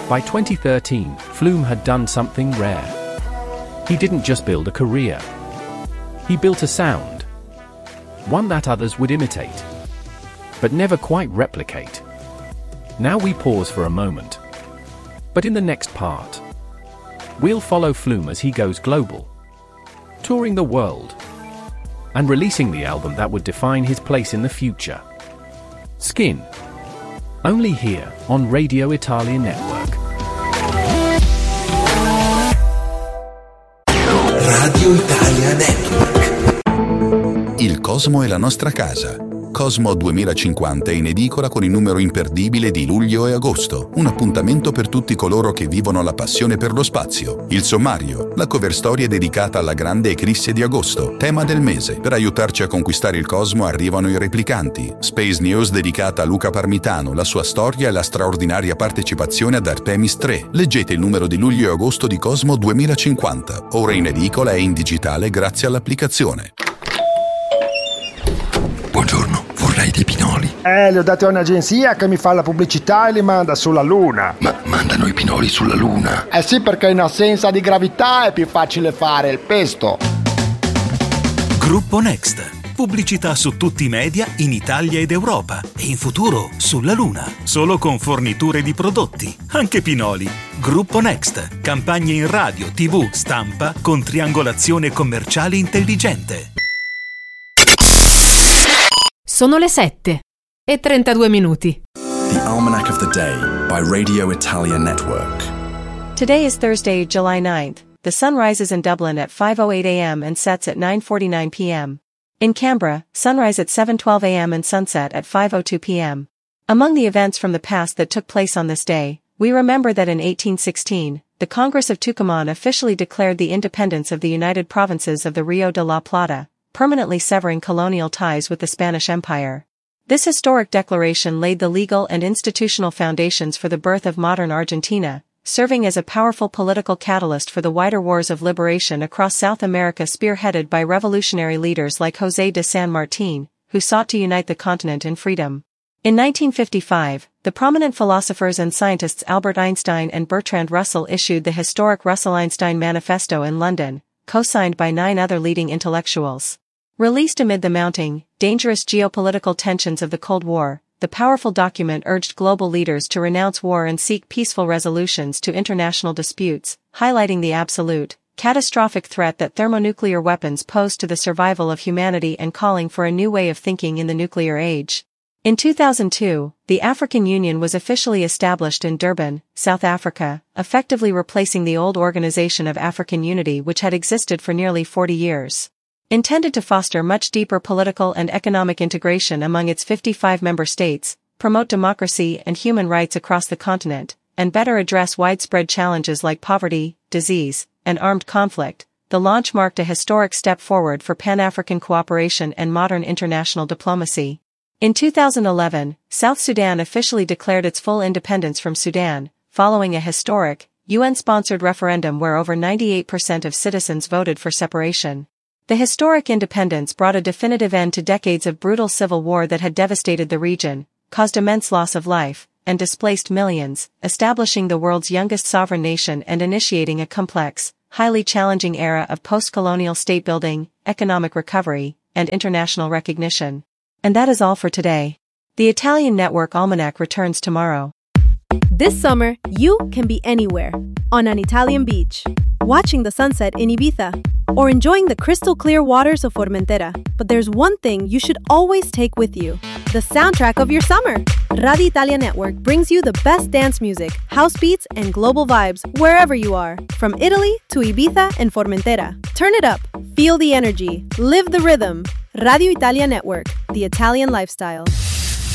By 2013, Flume had done something rare. He didn't just build a career. He built a sound. One that others would imitate, but never quite replicate. Now we pause for a moment. But in the next part, we'll follow Flume as he goes global, touring the world, and releasing the album that would define his place in the future. Skin. Only here, on Radio Italia Network. Radio Italia Network. Il Cosmo è la nostra casa. Cosmo 2050 è in edicola con il numero imperdibile di luglio e agosto. Un appuntamento per tutti coloro che vivono la passione per lo spazio. Il sommario, la cover story è dedicata alla grande eclisse di agosto, tema del mese. Per aiutarci a conquistare il Cosmo arrivano i replicanti. Space News dedicata a Luca Parmitano, la sua storia e la straordinaria partecipazione ad Artemis 3. Leggete il numero di luglio e agosto di Cosmo 2050, ora in edicola e in digitale grazie all'applicazione. Buongiorno, vorrei dei pinoli. Li ho dati a un'agenzia che mi fa la pubblicità e li manda sulla Luna. Ma mandano i pinoli sulla Luna? Eh sì, perché in assenza di gravità è più facile fare il pesto. Gruppo Next. Pubblicità su tutti i media in Italia ed Europa e in futuro sulla Luna. Solo con forniture di prodotti, anche pinoli. Gruppo Next. Campagne in radio, TV, stampa con triangolazione commerciale intelligente. Sono le 7:32. The Almanac of the Day by Radio Italia Network. Today is Thursday, July 9th. The sun rises in Dublin at 5:08 a.m. and sets at 9:49 p.m. In Canberra, sunrise at 7:12 a.m. and sunset at 5:02 p.m. Among the events from the past that took place on this day, we remember that in 1816, the Congress of Tucumán officially declared the independence of the United Provinces of the Rio de la Plata, permanently severing colonial ties with the Spanish Empire. This historic declaration laid the legal and institutional foundations for the birth of modern Argentina, serving as a powerful political catalyst for the wider wars of liberation across South America spearheaded by revolutionary leaders like José de San Martín, who sought to unite the continent in freedom. In 1955, the prominent philosophers and scientists Albert Einstein and Bertrand Russell issued the historic Russell-Einstein Manifesto in London, co-signed by 9 other leading intellectuals. Released amid the mounting, dangerous geopolitical tensions of the Cold War, the powerful document urged global leaders to renounce war and seek peaceful resolutions to international disputes, highlighting the absolute, catastrophic threat that thermonuclear weapons pose to the survival of humanity and calling for a new way of thinking in the nuclear age. In 2002, the African Union was officially established in Durban, South Africa, effectively replacing the old Organization of African Unity which had existed for nearly 40 years. Intended to foster much deeper political and economic integration among its 55 member states, promote democracy and human rights across the continent, and better address widespread challenges like poverty, disease, and armed conflict, the launch marked a historic step forward for Pan-African cooperation and modern international diplomacy. In 2011, South Sudan officially declared its full independence from Sudan, following a historic, UN-sponsored referendum where over 98% of citizens voted for separation. The historic independence brought a definitive end to decades of brutal civil war that had devastated the region, caused immense loss of life, and displaced millions, establishing the world's youngest sovereign nation and initiating a complex, highly challenging era of post-colonial state-building, economic recovery, and international recognition. And that is all for today. The Italian Network Almanac returns tomorrow. This summer, you can be anywhere. On an Italian beach, watching the sunset in Ibiza, or enjoying the crystal clear waters of Formentera. But there's one thing you should always take with you: the soundtrack of your summer. Radio Italia Network brings you the best dance music, house beats, and global vibes wherever you are, from Italy to Ibiza and Formentera. Turn it up, feel the energy, live the rhythm. Radio Italia Network, the Italian lifestyle.